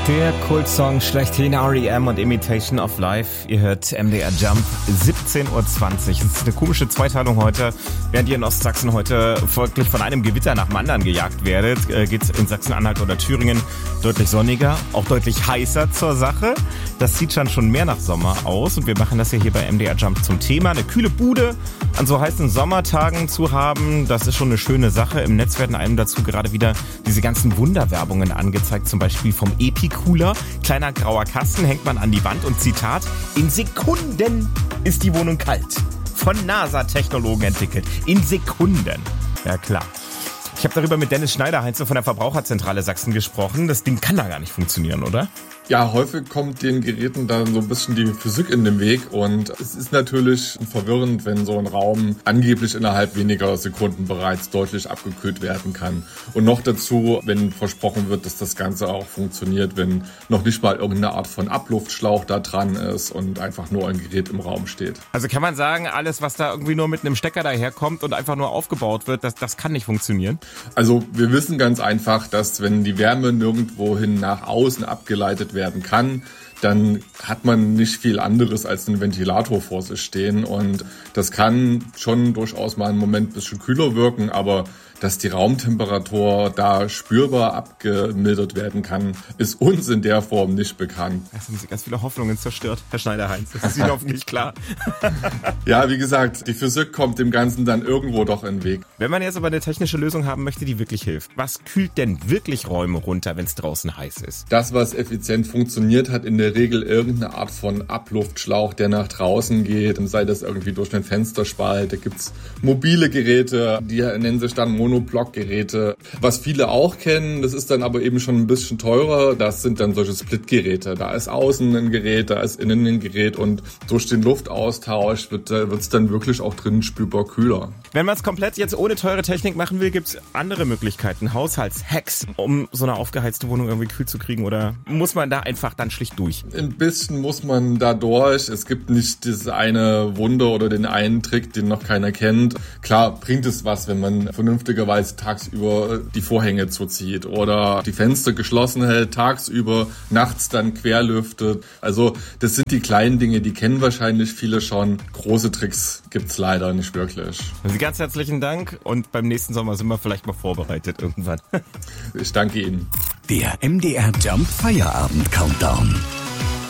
Der Kultsong schlechthin, R.E.M. und Imitation of Life. Ihr hört MDR Jump, 17.20 Uhr. Es ist eine komische Zweiteilung heute. Während ihr in Ostsachsen heute folglich von einem Gewitter nach dem anderen gejagt werdet, geht's in Sachsen-Anhalt oder Thüringen deutlich sonniger, auch deutlich heißer zur Sache. Das sieht schon mehr nach Sommer aus und wir machen das ja hier bei MDR Jump zum Thema. Eine kühle Bude an so heißen Sommertagen zu haben, das ist schon eine schöne Sache. Im Netz werden einem dazu gerade wieder diese ganzen Wunderwerbungen angezeigt, zum Beispiel vom Epi-Cooler. Kleiner grauer Kasten hängt man an die Wand und Zitat, in Sekunden ist die Wohnung kalt. Von NASA-Technologen entwickelt. In Sekunden. Ja klar. Ich habe darüber mit Dennis Schneider-Heinze von der Verbraucherzentrale Sachsen gesprochen. Das Ding kann da gar nicht funktionieren, oder? Ja, häufig kommt den Geräten dann so ein bisschen die Physik in den Weg und es ist natürlich verwirrend, wenn so ein Raum angeblich innerhalb weniger Sekunden bereits deutlich abgekühlt werden kann. Und noch dazu, wenn versprochen wird, dass das Ganze auch funktioniert, wenn noch nicht mal irgendeine Art von Abluftschlauch da dran ist und einfach nur ein Gerät im Raum steht. Also kann man sagen, alles, was da irgendwie nur mit einem Stecker daherkommt und einfach nur aufgebaut wird, das kann nicht funktionieren? Also wir wissen ganz einfach, dass wenn die Wärme nirgendwohin nach außen abgeleitet werden kann, dann hat man nicht viel anderes als einen Ventilator vor sich stehen und das kann schon durchaus mal einen Moment ein bisschen kühler wirken, aber dass die Raumtemperatur da spürbar abgemildert werden kann, ist uns in der Form nicht bekannt. Das haben Sie ganz viele Hoffnungen zerstört, Herr Schneider-Heinz. Das ist Ihnen hoffentlich klar. Ja, wie gesagt, die Physik kommt dem Ganzen dann irgendwo doch in den Weg. Wenn man jetzt aber eine technische Lösung haben möchte, die wirklich hilft, was kühlt denn wirklich Räume runter, wenn es draußen heiß ist? Das, was effizient funktioniert, hat in der Regel irgendeine Art von Abluftschlauch, der nach draußen geht. Sei das irgendwie durch einen Fensterspalt. Da gibt's mobile Geräte, die nennen sich dann Monoblock-Geräte. Was viele auch kennen, das ist dann aber eben schon ein bisschen teurer, das sind dann solche Split-Geräte. Da ist außen ein Gerät, da ist innen ein Gerät und durch den Luftaustausch wird's dann wirklich auch drinnen spürbar kühler. Wenn man es komplett jetzt ohne teure Technik machen will, gibt's andere Möglichkeiten, Haushaltshacks, um so eine aufgeheizte Wohnung irgendwie kühl zu kriegen, oder muss man da einfach dann schlicht durch? Ein bisschen muss man da durch. Es gibt nicht das eine Wunder oder den einen Trick, den noch keiner kennt. Klar bringt es was, wenn man vernünftigerweise tagsüber die Vorhänge zuzieht oder die Fenster geschlossen hält, tagsüber, nachts dann querlüftet. Also das sind die kleinen Dinge, die kennen wahrscheinlich viele schon. Große Tricks gibt's leider nicht wirklich. Also ganz herzlichen Dank und beim nächsten Sommer sind wir vielleicht mal vorbereitet irgendwann. Ich danke Ihnen. Der MDR Jump Feierabend Countdown.